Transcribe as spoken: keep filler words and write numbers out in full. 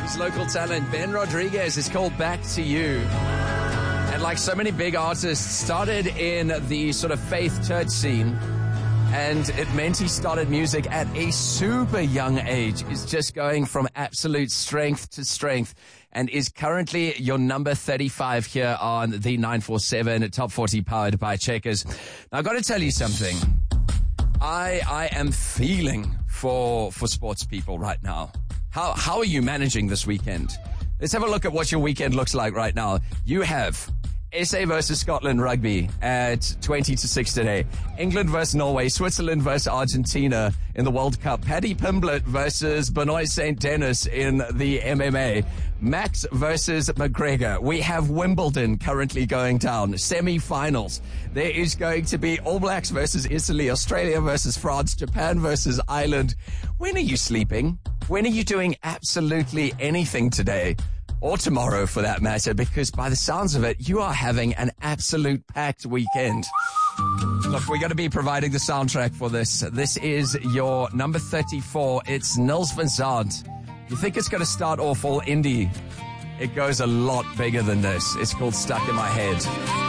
His local talent, Ben Rodriguez, is called Back to You. And like so many big artists, started in the sort of faith church scene. And it meant he started music at a super young age. Is just going from absolute strength to strength and is currently your number thirty-five here on the nine four seven Top forty powered by Checkers. Now, I've got to tell you something. I I am feeling for for sports people right now. How how are you managing this weekend? Let's have a look at what your weekend looks like right now. You have S A versus Scotland rugby at twenty to six today. England versus Norway, Switzerland versus Argentina in the World Cup. Paddy Pimblett versus Benoit Saint Denis in the M M A. Max versus McGregor. We have Wimbledon currently going down. Semi-finals. There is going to be All Blacks versus Italy, Australia versus France, Japan versus Ireland. When are you sleeping? When are you doing absolutely anything today? Or tomorrow for that matter, because by the sounds of it, you are having an absolute packed weekend. Look, we're going to be providing the soundtrack for this. This is your number thirty-four. It's Nils van Zandt. You think it's going to start off all indie? It goes a lot bigger than this. It's called Stuck in My Head.